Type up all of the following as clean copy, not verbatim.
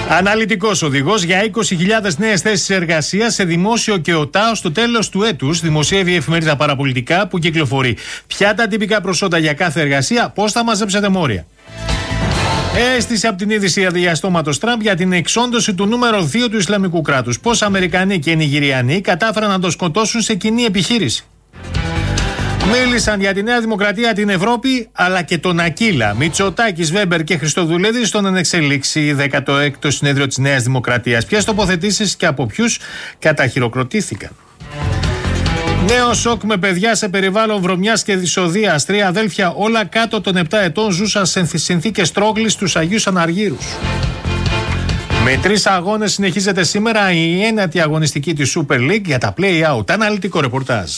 Αναλυτικός οδηγός για 20.000 νέες θέσεις εργασίας σε δημόσιο και ΟΤΑ στο τέλος του έτους, δημοσιεύει η εφημερίδα Παραπολιτικά που κυκλοφορεί. Ποια τα τυπικά προσόντα για κάθε εργασία, πώς θα μαζέψετε μόρια. Αίσθηση από την είδηση αδιαστόματος Τραμπ για την εξόντωση του νούμερο 2 του Ισλαμικού κράτους. Πώς Αμερικανοί και Νιγηριανοί κατάφεραν να το σκοτώσουν σε κοινή επιχείρηση. Μίλησαν για τη Νέα Δημοκρατία, την Ευρώπη, αλλά και τον Ακίλα. Μητσοτάκης, Βέμπερ και Χριστοδουλίδης στον ενεξελίξη 16ο συνέδριο της Νέας Δημοκρατίας. Ποιες τοποθετήσεις και από ποιους καταχειροκροτήθηκαν. Νέο σοκ με παιδιά σε περιβάλλον βρωμιάς και δυσοδείας. 3 αδέλφια, όλα κάτω των 7 ετών, ζούσαν σε συνθήκες τρόγλης στους Αγίους Αναργύρους. Με 3 αγώνες συνεχίζεται σήμερα η 9η αγωνιστική της Super League για τα play-out. Αναλυτικό ρεπορτάζ.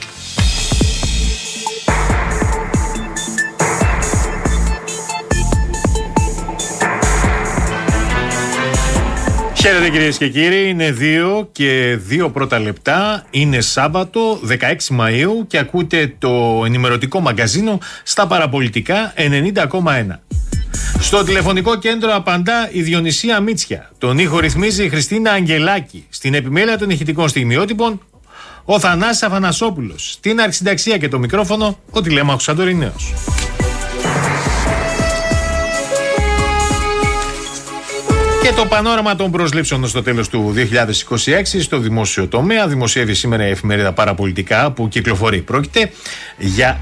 Χαίρετε κυρίες και κύριοι, είναι 2 και 2 πρώτα λεπτά, είναι Σάββατο 16 Μαΐου και ακούτε το ενημερωτικό μαγκαζίνο στα Παραπολιτικά 90,1. Στο τηλεφωνικό κέντρο απαντά η Διονυσία Μίτσια, τον ήχο ρυθμίζει η Χριστίνα Αγγελάκη, στην επιμέλεια των ηχητικών στιγμιότυπων ο Θανάσης Αφανασόπουλος, στην αρχισυνταξία και το μικρόφωνο ο Τηλέμαχος Σαντορινέος. Και το πανόραμα των προσλήψεων στο τέλος του 2026 στο δημόσιο τομέα δημοσιεύει σήμερα η εφημερίδα Παραπολιτικά που κυκλοφορεί. Πρόκειται για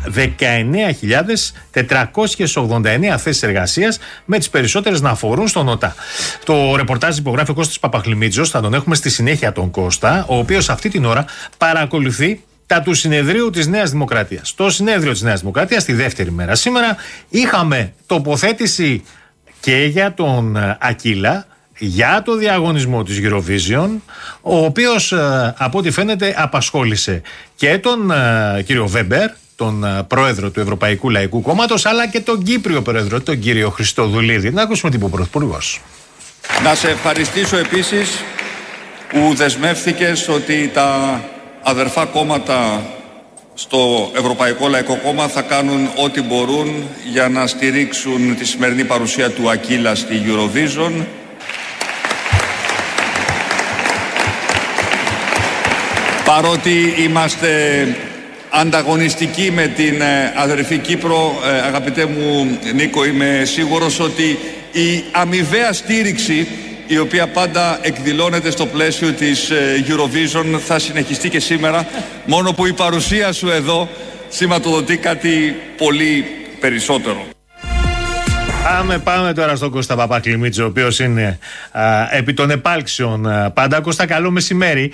19.489 θέσεις εργασίας, με τις περισσότερες να αφορούν στον ΟΤΑ. Το ρεπορτάζ υπογράφει ο Κώστας Παπαχλημίτζος, θα τον έχουμε στη συνέχεια τον Κώστα, ο οποίος αυτή την ώρα παρακολουθεί τα του συνεδρίου της Νέας Δημοκρατίας. Το συνέδριο της Νέας Δημοκρατίας, τη δεύτερη μέρα σήμερα, είχαμε τοποθέτηση και για τον Ακίλα, για το διαγωνισμό της Eurovision, ο οποίος από ό,τι φαίνεται απασχόλησε και τον κύριο Βέμπερ, τον πρόεδρο του Ευρωπαϊκού Λαϊκού Κόμματος, αλλά και τον Κύπριο πρόεδρο, τον κύριο Χριστοδουλίδη. Να ακούσουμε τι είπε ο Πρωθυπουργός. Να σε ευχαριστήσω επίσης που δεσμεύθηκες ότι τα αδερφά κόμματα στο Ευρωπαϊκό Λαϊκό Κόμμα θα κάνουν ό,τι μπορούν για να στηρίξουν τη σημερινή παρουσία του Ακίλα στη Eurovision. Παρότι είμαστε ανταγωνιστικοί με την αδερφή Κύπρο, αγαπητέ μου Νίκο, είμαι σίγουρος ότι η αμοιβαία στήριξη η οποία πάντα εκδηλώνεται στο πλαίσιο της Eurovision θα συνεχιστεί και σήμερα, μόνο που η παρουσία σου εδώ σηματοδοτεί κάτι πολύ περισσότερο. Πάμε τώρα στον Κώστα Παπαχλημίτζο, ο οποίος είναι επί των επάλξεων πάντα. Κώστα, καλό μεσημέρι.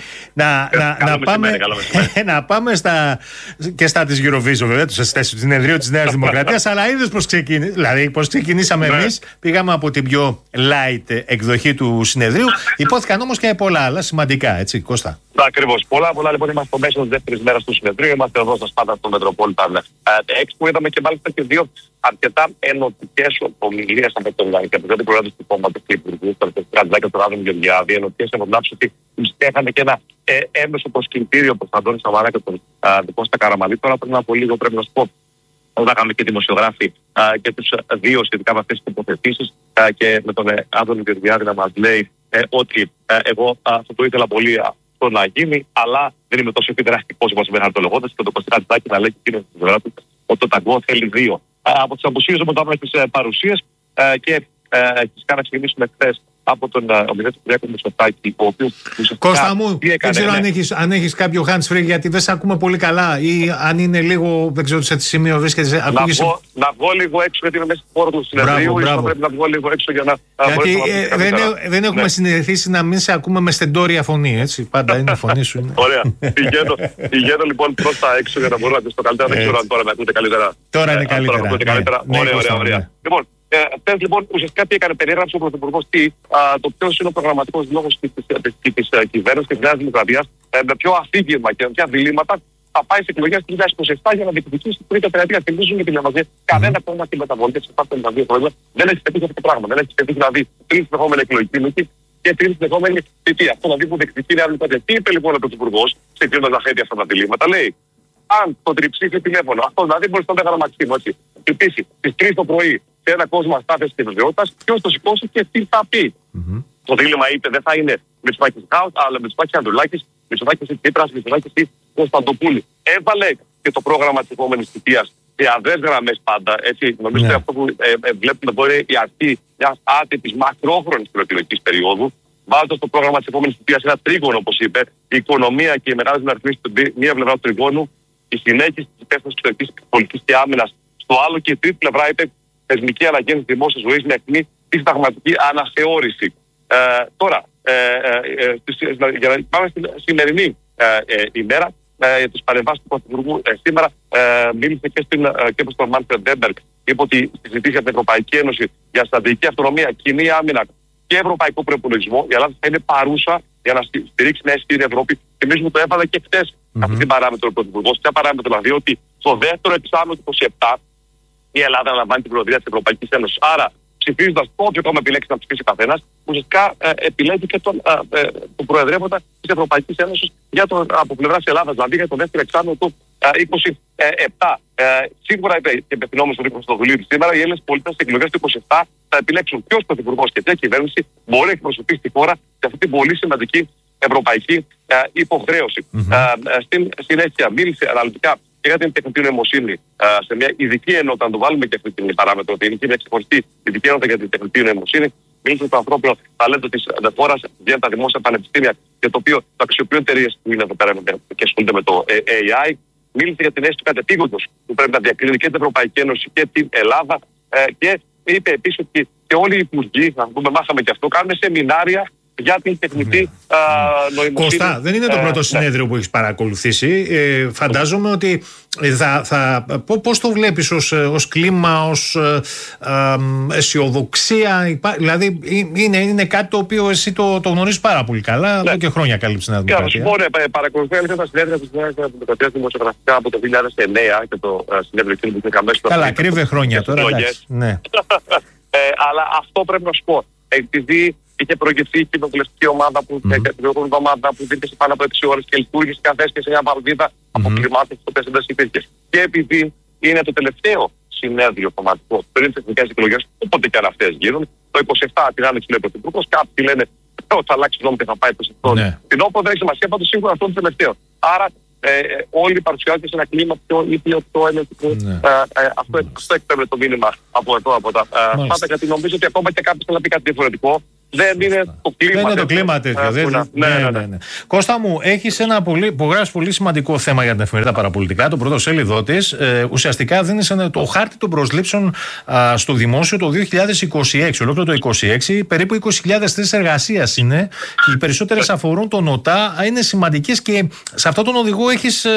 Να πάμε και στα της Eurovision, βέβαια, του συνεδρίου της Νέας Δημοκρατίας, αλλά είδες πώς ξεκίνησε. Δηλαδή, πώς ξεκινήσαμε εμείς. Πήγαμε από την πιο light εκδοχή του συνεδρίου. Υπόθηκαν όμως και πολλά άλλα σημαντικά, έτσι, Κώστα. Ακριβώς. Πολλά λοιπόν είμαστε στο μέσο της δεύτερης μέρας του συνεδρίου. Είμαστε εδώ στα Σπάτα στο Metropolitan Expo. Είδαμε και μάλιστα και 2 αρκετά ενωτικές ομιλίες από τον κεντρικό πρόεδρο του κόμματος του Υπουργού, τον Κρατζάκη και τον Άδωνη Γεωργιάδη. Ενωτικές ενωτάψεις ότι είχαν και ένα έμεσο προσκυνητήριο προς τον Αντώνη Σαμαρά και τον Κώστα Καραμανλή. Τώρα πριν από λίγο πρέπει να σου πω, όταν είχαμε και δημοσιογράφοι και τους 2 σχετικά με αυτές τις τοποθετήσεις και με τον Άδωνη Γεωργιάδη να μας λέει ότι εγώ θα το ήθελα πολύ αυτό να γίνει, αλλά δεν είμαι τόσο επιδραστικός όπως με χαρτολογώντας, και τον Κωστή Κατζάκη να λέει και εκείνο στην Ελλάδα ότι το ταγκό θέλει 2. Από τις απουσίες όμως πάμε στις παρουσίες και φυσικά να ξεκινήσουμε χθες από τον ομιλητή του Κυριάκου Μητσοτάκη, ο οποίος... Κώστα μου, δεν ξέρω αν έχεις κάποιο hands free, γιατί δεν σε ακούμε πολύ καλά, ή αν είναι λίγο, δεν ξέρω σε τι σημείο βρίσκεται. Να βγω λίγο έξω, γιατί είμαι μέσα στο χώρο του συνεδρίου, ίσως πρέπει να βγω λίγο έξω για να... Γιατί δεν έχουμε συνηθίσει να μην σε ακούμε με στεντόρια φωνή, έτσι, πάντα είναι η φωνή σου. Είναι. Ωραία, πηγαίνω λοιπόν προς τα έξω για να μπορώ να ακούσω το καλύτερα, δεν ξέρω αν τώρα με ακούτε καλύτερα. Τώρα είναι καλύτερα. Ωραία. Λοιπόν, χθες λοιπόν ουσιαστικά τι έκανε, περιέγραψε ο Πρωθυπουργός το ποιος είναι ο προγραμματικός λόγος της κυβέρνησης και της Νέας Δημοκρατίας, με ποιο αφήγημα και με ποια διλήμματα θα πάει σε εκλογές του 2027 για να διεκδικήσει την τρίτη τετραετία. Θυμίζουν για την Λαμαζία. Κανένα κόμμα στην μεταβολή της επάρτων των 2 χρόνια δεν έχει πετύχει αυτό το πράγμα. Δεν έχει πετύχει δηλαδή 3 συνεχόμενη εκλογική νίκη και 3 συνεχόμενη θητεία. Αυτό δηλαδή που διεκδικεί η Νέα Δημοκρατία. Τι είπε λοιπόν ο Πρωθυπουργός, ξεκινώντας να θέτει αυτά τα διλήμματα, λέει. Αν το τριψήφι τηλέφωνο, αυτό δηλαδή μπορεί στον 4 Μαξίμου, έτσι, χτυπήσει στις 3 το πρωί σε ένα κόσμο αστάθειας και βεβαιότητας, ποιος το σηκώσει και τι θα πει. Το δίλημμα είπε δεν θα είναι Μητσοτάκης Χάους, αλλά Μητσοτάκης Ανδρουλάκης, Μητσοτάκης Τσίπρας, Μητσοτάκης Κωνσταντοπούλη. Έβαλε και το πρόγραμμα της επόμενης θητείας σε αδρές γραμμές πάντα. Έτσι, νομίζω ότι αυτό που βλέπουμε εδώ είναι η αρχή μιας άτυπης μακρόχρονης προεκλογικής περίοδου. Βάζοντας το πρόγραμμα της επόμενης θητείας ένα τρίγωνο, όπως είπε, η οικονομία και οι μεγάλες μεταρρυθμίσεις στην μία πλευρά του τριγώνου, η συνέχιση της υπεύθυνης εξωτερικής πολιτικής και άμυνας στο άλλο, και η τρίτη πλευρά είπε θεσμική αναγκαία της δημόσιας ζωής με αιχμή τη συνταγματική αναθεώρηση. Τώρα, για να πάμε στην σημερινή ημέρα, για τις παρεμβάσεις του Πρωθυπουργού σήμερα, μίλησε και προς τον Μάνφρεντ Βέμπεργκ. Είπε ότι στη συζήτηση για την Ευρωπαϊκή Ένωση για στρατηγική αυτονομία, κοινή άμυνα και ευρωπαϊκό προϋπολογισμό, η Ελλάδα θα είναι παρούσα για να στηρίξει μια ισχυρή Ευρώπη. Θυμίζουμε το έβαλε και χτες αυτή την παράμετρο ο Πρωθυπουργός. Ποια παράμετρο δηλαδή? Ότι στο δεύτερο εξάμηνο του 2027 η Ελλάδα αναλαμβάνει την προεδρία της Ευρωπαϊκής Ένωσης. Άρα, ψηφίζοντας όποιο κόμμα επιλέξει να ψηφίσει ο καθένας, ουσιαστικά επιλέγει και τον προεδρεύοντα της Ευρωπαϊκής Ένωσης από πλευράς της Ελλάδας, δηλαδή για το δεύτερο εξάμηνο του 2027. Σίγουρα είπε και επευθυνόμενος στον Νίκο Χριστοδουλίδη σήμερα, οι Έλληνες πολίτες στις εκλογές του 2027 θα επιλέξουν ποιος πρωθυπουργός και ποια κυβέρνηση μπορεί να εκπροσωπήσει τη χώρα σε αυτή την πολύ σημαντική ευρωπαϊκή υποχρέωση. Στην συνέχεια μίλησε αναλυτικά και για την τεχνητή νοημοσύνη σε μια ειδική ενότητα, να το βάλουμε και αυτή την παράμετρο, ότι είναι μια ξεχωριστή ειδική ενότητα για την τεχνητή νοημοσύνη. Μίλησε για το ανθρώπινο ταλέντο της χώρας, για τα δημόσια πανεπιστήμια, και το οποίο το αξιοποιούν εταιρείες που είναι εδώ πέρα και ασχολούνται με το AI. Μίλησε για την αίσθηση του κατεπήγοντος που πρέπει να διακρίνει και την Ευρωπαϊκή Ένωση και την Ελλάδα. Και είπε επίσης ότι και όλοι οι υπουργοί, να πούμε, μάθαμε και αυτό, κάνουν σεμινάρια για την τεχνητή νοημοσύνη. Κωστά, δεν είναι το πρώτο συνέδριο που έχεις παρακολουθήσει. Φαντάζομαι ότι πώς το βλέπεις ως κλίμα, ως αισιοδοξία? Δηλαδή είναι κάτι το οποίο εσύ το γνωρίζεις πάρα πολύ καλά. Εδώ και χρόνια καλύψεις Νέα Δημοκρατία. Παρακολουθώ τα συνέδρια της Νέας Δημοκρατίας δημοσιογραφικά από το 2009 και το συνέδριο εκείνο που είχε μέσα. Καλά, κρύβε χρόνια τώρα. Ναι. Αλλά αυτό πρέπει να σου πω. Επειδή είχε προηγηθεί η κοινοβουλευτική ομάδα που δίνει σε πάνω από 6 ώρες και λειτουργήσε καθές και σε μια βαλβίδα αποκλιμάτων που δεν υπήρχε. Και επειδή είναι το τελευταίο συνέδριο κομματικό πριν τις εθνικές εκλογές, όποτε και αν αυτές γίνουν, το 27 την άνοιξη λέει ο Πρωθυπουργός, κάποιοι λένε ότι θα αλλάξει νόμο και θα πάει προς αυτό. Την όπου δεν έχει σημασία, πάντως σίγουρα αυτό είναι το τελευταίο. Άρα όλοι παρουσιάζονται σε ένα κλίμα πιο ήπιο, πιο ενεργητικό. Αυτό εκπέμπει το μήνυμα από εδώ, από τα πάντα, γιατί νομίζω ότι ακόμα και κάποιος θέλει να πει κάτι διαφορετικό. Δεν είναι το κλίμα. Δεν είναι το κλίμα τέτοιο. Ναι. Κώστα μου, έχεις που γράφεις πολύ σημαντικό θέμα για την εφημερίδα Παραπολιτικά, το πρώτο σέλιδό της. Ουσιαστικά δίνεις το χάρτη των προσλήψεων στο δημόσιο το 2026. Ολόκληρο το 2026, περίπου 20.000 θέσεις εργασίας είναι. Οι περισσότερες αφορούν τον ΟΤΑ, είναι σημαντικές, και σε αυτόν τον οδηγό έχεις,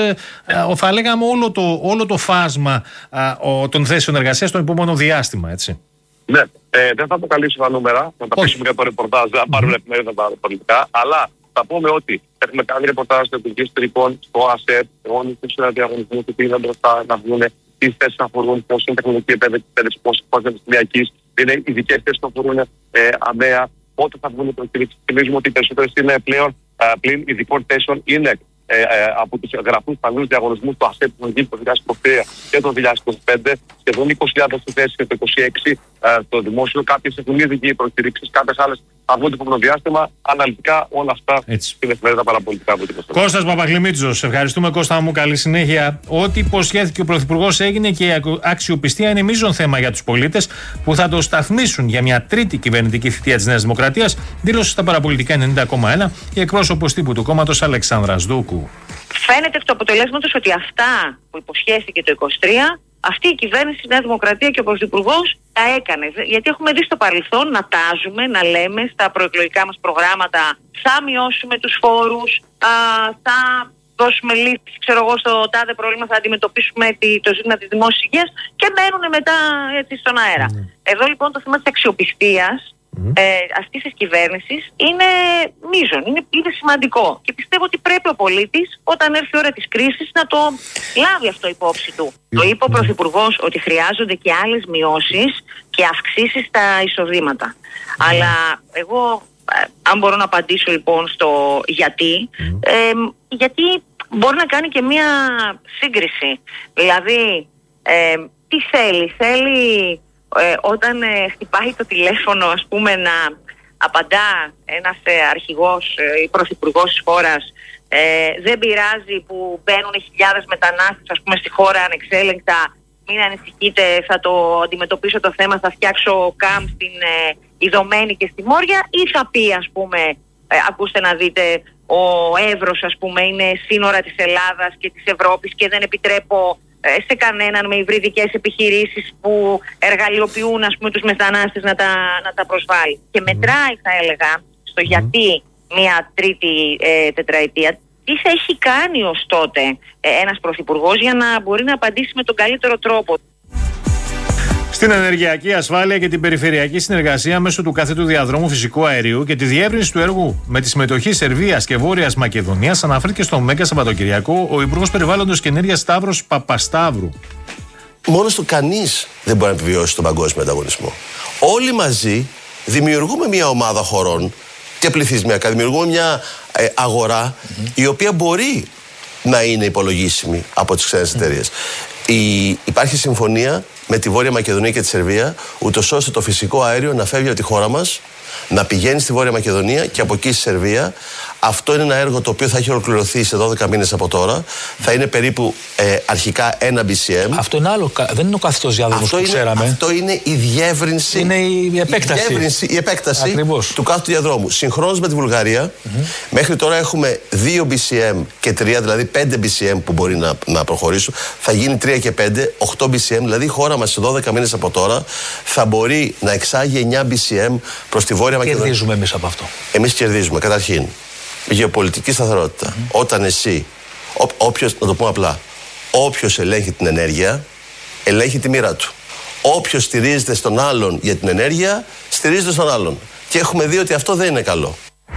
θα λέγαμε, όλο το φάσμα των θέσεων εργασίας στο επόμενο διάστημα, έτσι. Ναι, δεν θα αποκαλύψω τα νούμερα, θα τα πείσουμε για το ρεπορτάζ, να πάρουν εφημερίδα τα πολιτικά, αλλά θα πούμε ότι έχουμε κάνει ρεπορτάζ στο Υπουργείο Εσωτερικών, στο ΑΣΕΠ, όλους τους διαγωνισμούς που πήγαν μπροστά να βγουν, τι θέσεις αφορούν, πώς είναι τεχνολογική εκπαίδευση, πώς είναι πανεπιστημιακής, είναι ειδικές θέσεις που αφορούν αμαία, πότε θα βγουν οι προκηρύξεις. Θυμίζουμε ότι οι περισσότερες είναι πλην ειδικών θέσεων είναι από τους γραφούς παγκόσμιους διαγωνισμούς του ΑΣΕΠ που έχουν γίνει το 2023 και το 2025, σχεδόν 20.000 θέσεις και το 2026 στο δημόσιο. Κάποιες έχουν ήδη γίνει προκηρύξεις, κάποιες άλλες θα βγουν το επόμενο διάστημα. Αναλυτικά όλα αυτά στην εφημερίδα Παραπολιτικά. Κώστας Παπαγλημίτσος, ευχαριστούμε Κώστα μου, καλή συνέχεια. Ό,τι υποσχέθηκε ο Πρωθυπουργός έγινε, και η αξιοπιστία είναι μείζον θέμα για τους πολίτες που θα το σταθμίσουν για μια τρίτη κυβερνητική θητεία της Νέας Δημοκρατίας, δήλωσε στα Παραπολιτικά 90,1 η εκπρόσωπος τύπου του κόμματος Αλεξάνδρα Δούκου. Φαίνεται εκ του αποτελέσματος ότι αυτά που υποσχέθηκε το 2023, αυτή η κυβέρνηση, η Νέα Δημοκρατία και ο Πρωθυπουργός τα έκανε. Γιατί έχουμε δει στο παρελθόν να τάζουμε, να λέμε στα προεκλογικά μας προγράμματα θα μειώσουμε τους φόρους, θα δώσουμε λύσεις, στο τάδε πρόβλημα, θα αντιμετωπίσουμε το ζήτημα της δημόσιας υγείας, και μένουν μετά έτσι στον αέρα. Εδώ λοιπόν το θέμα της αξιοπιστίας αυτής της κυβέρνησης είναι μείζον, είναι σημαντικό, και πιστεύω ότι πρέπει ο πολίτης όταν έρθει η ώρα της κρίσης να το λάβει αυτό υπόψη του. Το είπε ο Πρωθυπουργός ότι χρειάζονται και άλλες μειώσεις και αυξήσεις στα εισοδήματα. Αλλά εγώ, αν μπορώ να απαντήσω λοιπόν στο γιατί, γιατί μπορεί να κάνει και μία σύγκριση. Δηλαδή, τι θέλει όταν χτυπάει το τηλέφωνο, ας πούμε, να απαντά ένας αρχηγός ή πρωθυπουργός της χώρας, δεν πειράζει που μπαίνουν χιλιάδες μετανάστες ας πούμε στη χώρα ανεξέλεγκτα, μην ανησυχείτε, θα το αντιμετωπίσω το θέμα, θα φτιάξω κάμπ στην Ιδωμένη και στη Μόρια, ή θα πει ας πούμε ακούστε να δείτε, ο Εύρος ας πούμε είναι σύνορα της Ελλάδας και της Ευρώπης και δεν επιτρέπω σε κανέναν με υβριδικές επιχειρήσεις που εργαλειοποιούν ας πούμε τους μετανάστες να τα προσβάλλει. Και μετράει θα έλεγα στο γιατί μια τρίτη τετραετία, τι θα έχει κάνει ως τότε ένας πρωθυπουργός για να μπορεί να απαντήσει με τον καλύτερο τρόπο. Στην ενεργειακή ασφάλεια και την περιφερειακή συνεργασία μέσω του καθέτου διαδρόμου φυσικού αερίου και τη διεύρυνση του έργου με τη συμμετοχή Σερβίας και Βόρειας Μακεδονίας, αναφέρθηκε στο Μέγκα Σαββατοκυριακό ο Υπουργός Περιβάλλοντος και Ενέργειας Σταύρος Παπασταύρου. Μόνος του κανείς δεν μπορεί να επιβιώσει τον παγκόσμιο ανταγωνισμό. Όλοι μαζί δημιουργούμε μια ομάδα χωρών και πληθυσμιακά, δημιουργούμε μια αγορά η οποία μπορεί να είναι υπολογίσιμη από τις ξένες εταιρείες. Υπάρχει συμφωνία με τη Βόρεια Μακεδονία και τη Σερβία, ούτως ώστε το φυσικό αέριο να φεύγει από τη χώρα μας, να πηγαίνει στη Βόρεια Μακεδονία και από εκεί στη Σερβία. Αυτό είναι ένα έργο το οποίο θα έχει ολοκληρωθεί σε 12 μήνες από τώρα. Θα είναι περίπου αρχικά 1 BCM. Αυτό είναι άλλο, δεν είναι ο καθιστός διάδρομος που ξέραμε. Αυτό είναι η διεύρυνση. Είναι η επέκταση. Η επέκταση του κάθετου διαδρόμου. Συγχρόνως με τη Βουλγαρία, μέχρι τώρα έχουμε 2 BCM και 3, δηλαδή 5 BCM που μπορεί να προχωρήσουν. Θα γίνει 3 και 5, 8 BCM. Δηλαδή η χώρα μας σε 12 μήνες από τώρα θα μπορεί να εξάγει 9 BCM προς τη Βόρεια Μακεδονία. Κερδίζουμε εμείς από αυτό. Εμείς κερδίζουμε. Καταρχήν, γεωπολιτική σταθερότητα. Όταν εσύ, όποιος, να το πούμε απλά, όποιος ελέγχει την ενέργεια, ελέγχει τη μοίρα του. Όποιος στηρίζεται στον άλλον για την ενέργεια, στηρίζεται στον άλλον. Και έχουμε δει ότι αυτό δεν είναι καλό.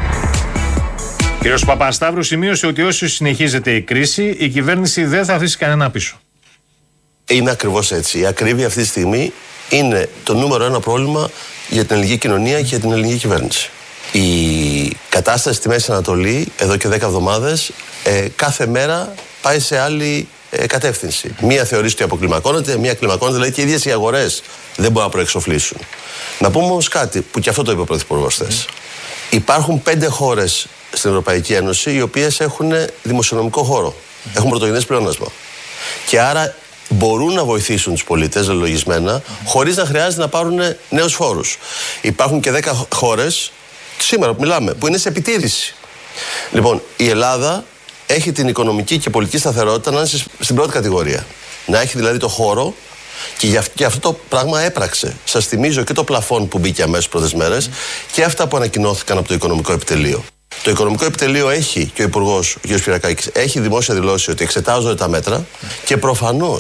Κύριος Παπασταύρου σημείωσε ότι όσο συνεχίζεται η κρίση, η κυβέρνηση δεν θα αφήσει κανένα πίσω. Είναι ακριβώς έτσι. Η ακρίβεια αυτή τη στιγμή είναι το νούμερο 1 πρόβλημα για την ελληνική κοινωνία και για την ελληνική κυβέρνηση. Η κατάσταση στη Μέση Ανατολή εδώ και 10 εβδομάδες κάθε μέρα πάει σε άλλη κατεύθυνση. Μία θεωρεί ότι αποκλιμακώνεται, μία κλιμακώνεται, δηλαδή και οι ίδιες οι αγορές δεν μπορούν να προεξοφλήσουν. Να πούμε όμως κάτι που και αυτό το είπε ο Πρωθυπουργός χθες. Υπάρχουν 5 χώρες στην Ευρωπαϊκή Ένωση οι οποίες έχουν δημοσιονομικό χώρο. Έχουν πρωτογενές πλεόνασμα. Και άρα μπορούν να βοηθήσουν τους πολίτες λογισμένα χωρίς να χρειάζεται να πάρουν νέους φόρους. Υπάρχουν και 10 χώρες σήμερα που μιλάμε, που είναι σε επιτήρηση. Λοιπόν, η Ελλάδα έχει την οικονομική και πολιτική σταθερότητα να είναι στην πρώτη κατηγορία. Να έχει δηλαδή το χώρο και αυτό το πράγμα έπραξε. Σας θυμίζω και το πλαφόν που μπήκε αμέσως πρώτες μέρες και αυτά που ανακοινώθηκαν από το Οικονομικό Επιτελείο. Το Οικονομικό Επιτελείο έχει, και ο Υπουργός, ο κ. Σπυρακάκης, έχει δημόσια δηλώσει ότι εξετάζονται τα μέτρα και προφανώς